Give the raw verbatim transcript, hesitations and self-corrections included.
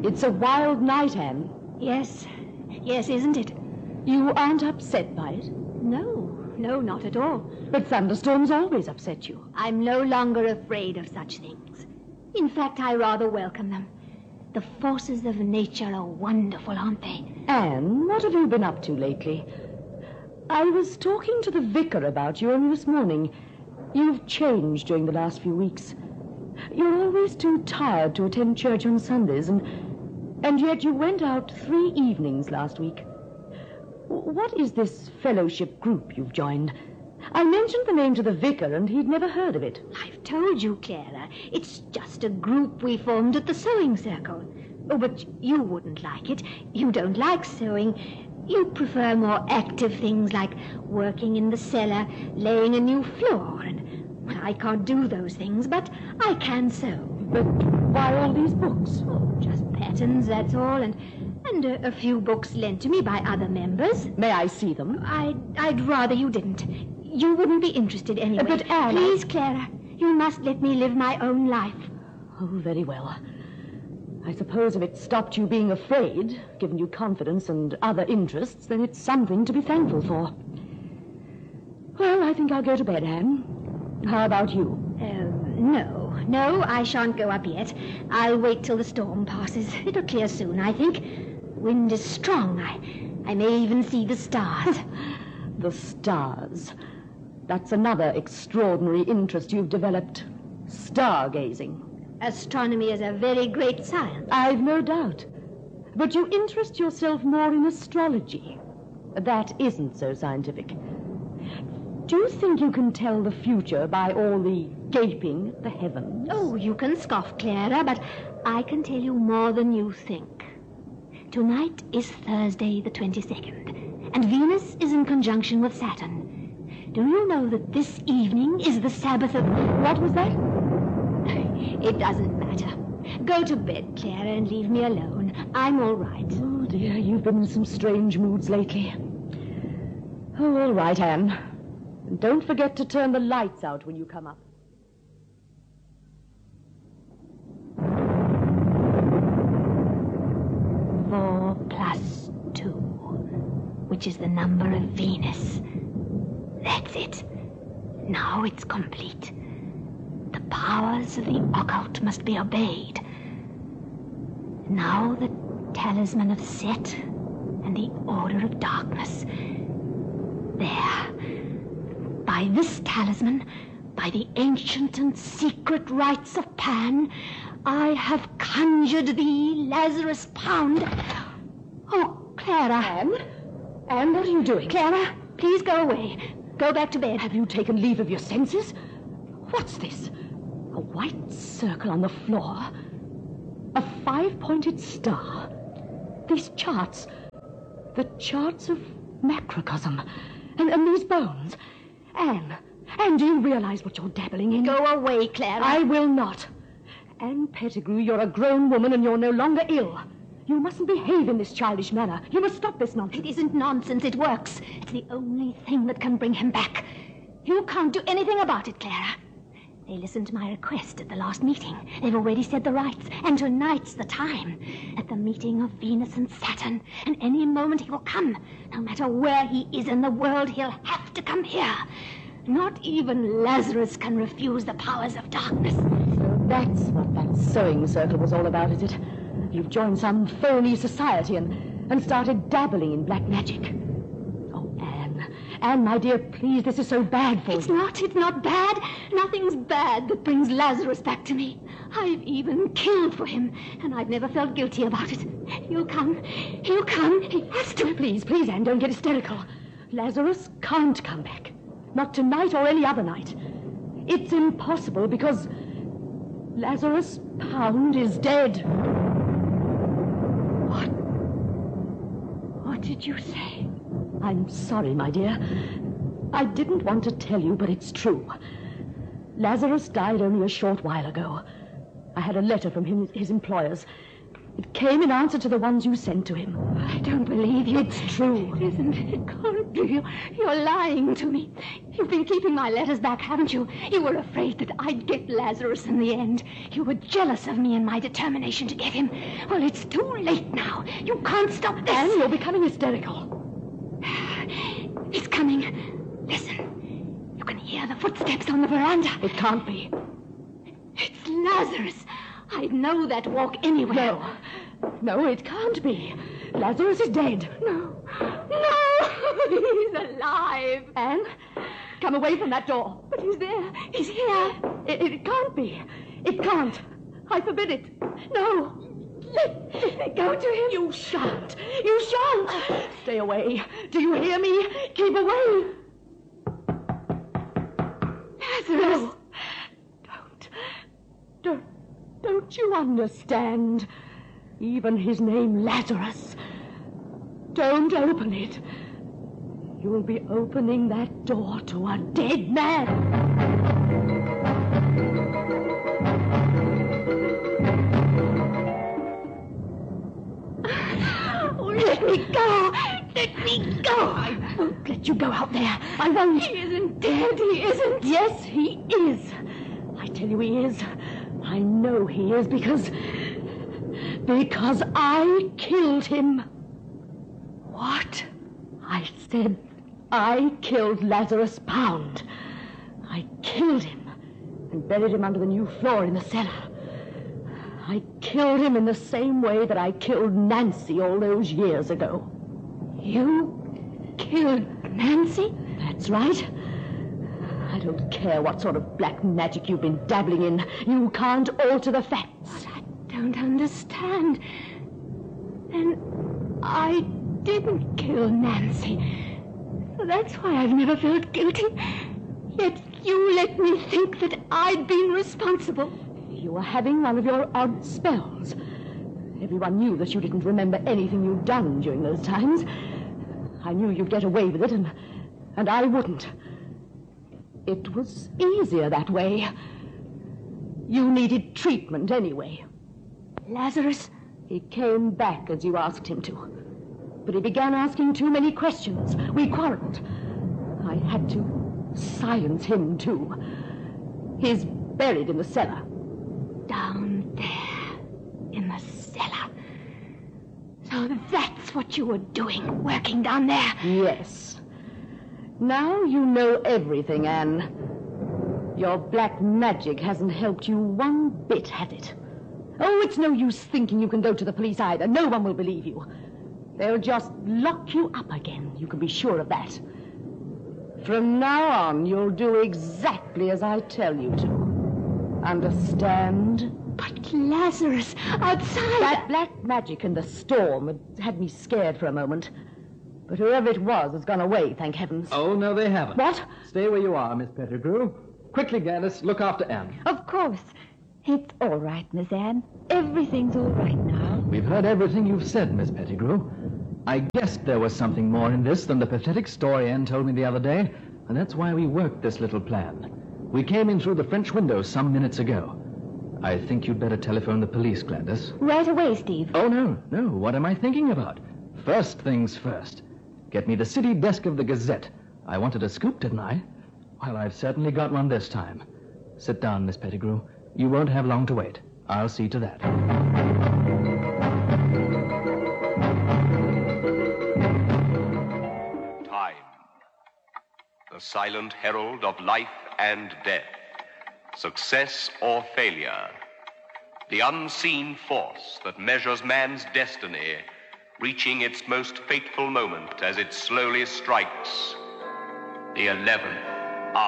It's a wild night, Anne. Yes. Yes, isn't it? You aren't upset by it? No, no, not at all. But thunderstorms always upset you. I'm no longer afraid of such things. In fact, I rather welcome them. The forces of nature are wonderful, aren't they? Anne, what have you been up to lately? I was talking to the vicar about you only this morning. You've changed during the last few weeks. You're always too tired to attend church on Sundays, and and yet you went out three evenings last week. What is this fellowship group you've joined? I mentioned the name to the vicar, and he'd never heard of it. I've told you, Clara. It's just a group we formed at the sewing circle. Oh, but you wouldn't like it. You don't like sewing. You prefer more active things like working in the cellar, laying a new floor, and well, I can't do those things, but I can sew. But why all these books? Oh, just patterns, that's all, and and a, a few books lent to me by other members. May I see them? I'd, I'd rather you didn't. You wouldn't be interested anyway. Uh, but Anne... Please, Clara, you must let me live my own life. Oh, very well. I suppose if it stopped you being afraid, given you confidence and other interests, then it's something to be thankful for. Well, I think I'll go to bed, Anne. How about you? Uh, no, no, I shan't go up yet. I'll wait till the storm passes. It'll clear soon, I think. Wind is strong. I, I may even see the stars. The stars. That's another extraordinary interest you've developed. Stargazing. Astronomy is a very great science. I've no doubt. But you interest yourself more in astrology. That isn't so scientific. Do you think you can tell the future by all the gaping at the heavens? Oh, you can scoff, Clara, but I can tell you more than you think. Tonight is Thursday the twenty-second, and Venus is in conjunction with Saturn. Do you know that this evening is the Sabbath of... What was that? It doesn't matter. Go to bed, Clara, and leave me alone. I'm all right. Oh, dear, you've been in some strange moods lately. Oh, all right, Anne. And don't forget to turn the lights out when you come up. Four plus two, which is the number of Venus. That's it. Now it's complete. The powers of the occult must be obeyed. Now the talisman of Set and the order of darkness. There. By this talisman, by the ancient and secret rites of Pan, I have conjured thee, Lazarus Pound. Oh, Clara. Anne? Anne, what are you doing? Clara, please go away. Go back to bed. Have you taken leave of your senses? What's this? A white circle on the floor. A five-pointed star. These charts. The charts of macrocosm. And, and these bones. Anne, Anne, do you realize what you're dabbling in? Go away, Clara. I will not. Anne Pettigrew, you're a grown woman and you're no longer ill. You mustn't behave in this childish manner. You must stop this nonsense. It isn't nonsense. It works. It's the only thing that can bring him back. You can't do anything about it, Clara. They listened to my request at the last meeting. They've already said the rites, and tonight's the time. At the meeting of Venus and Saturn. And any moment he will come. No matter where he is in the world, he'll have to come here. Not even Lazarus can refuse the powers of darkness. So that's what that sewing circle was all about, is it? You've joined some phony society and, and started dabbling in black magic. Oh, Anne. Anne, my dear, please, this is so bad for you. It's not, it's not bad. Nothing's bad that brings Lazarus back to me. I've even killed for him, and I've never felt guilty about it. He'll come. He'll come. He has to. Please, please, Anne, don't get hysterical. Lazarus can't come back. Not tonight or any other night. It's impossible because Lazarus Pound is dead. What? What did you say? I'm sorry, my dear. I didn't want to tell you, but it's true. Lazarus died only a short while ago. I had a letter from him, his employers. It came in answer to the ones you sent to him. I don't believe you. It's true. It isn't. It can't be. You, you're lying to me. You've been keeping my letters back, haven't you? You were afraid that I'd get Lazarus in the end. You were jealous of me and my determination to get him. Well, it's too late now. You can't stop this. Anne, you're becoming hysterical. He's coming. Listen. You can hear the footsteps on the veranda. It can't be. It's Lazarus. I'd know that walk anywhere. No. No, it can't be. Lazarus is dead. No. No! He's alive. Anne, come away from that door. But he's there. He's here. It, it can't be. It can't. I forbid it. No. Let, let me go to him. You shan't. You shan't. Stay away. Do you hear me? Keep away. Lazarus. No. Don't. Don't. Don't you understand? Even his name, Lazarus. Don't open it. You'll be opening that door to a dead man. Oh, let me go. Let me go. I won't let you go out there. I won't. He isn't dead. He isn't. Yes, he is. I tell you he is. I know he is because... Because I killed him. What? I said I killed Lazarus Pound. I killed him and buried him under the new floor in the cellar. I killed him in the same way that I killed Nancy all those years ago. You killed Nancy? That's right. I don't care what sort of black magic you've been dabbling in. You can't alter the facts. I don't understand. And I didn't kill Nancy. That's why I've never felt guilty. Yet you let me think that I'd been responsible. You were having one of your odd spells. Everyone knew that you didn't remember anything you'd done during those times. I knew you'd get away with it, and, and I wouldn't. It was easier that way. You needed treatment anyway. Lazarus? He came back as you asked him to. But he began asking too many questions. We quarreled. I had to silence him, too. He's buried in the cellar. Down there, in the cellar. So that's what you were doing, working down there? Yes. Now you know everything, Anne. Your black magic hasn't helped you one bit, has it? Oh, it's no use thinking you can go to the police either. No one will believe you. They'll just lock you up again. You can be sure of that. From now on, you'll do exactly as I tell you to. Understand? But Lazarus, outside... That black magic and the storm had, had me scared for a moment. But whoever it was has gone away, thank heavens. Oh, no, they haven't. What? Stay where you are, Miss Pettigrew. Quickly, Gladys, look after Anne. Of course. It's all right, Miss Anne. Everything's all right now. We've heard everything you've said, Miss Pettigrew. I guessed there was something more in this than the pathetic story Anne told me the other day, and that's why we worked this little plan. We came in through the French window some minutes ago. I think you'd better telephone the police, Gladys. Right away, Steve. Oh, no, no. What am I thinking about? First things first. Get me the city desk of the Gazette. I wanted a scoop, didn't I? Well, I've certainly got one this time. Sit down, Miss Pettigrew. You won't have long to wait. I'll see to that. Time. The silent herald of life and death. Success or failure. The unseen force that measures man's destiny, reaching its most fateful moment as it slowly strikes the eleventh